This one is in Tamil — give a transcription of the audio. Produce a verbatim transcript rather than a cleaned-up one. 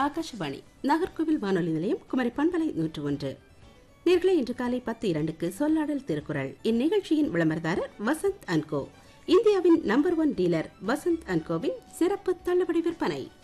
ஆகாஷவாணி நாகர்கோவில் வானொலி நிலையம் குமரி பண்பலை நூற்று ஒன்று. நேர்களை இன்று காலை பத்து இரண்டுக்கு சொல்லாடல் திருக்குறள். இந்நிகழ்ச்சியின் விளம்பரதாரர் வசந்த் அண்ட் கோ. இந்தியாவின் number one dealer Vasanth and CoWIN சிறப்பு தள்ளுபடி விற்பனை.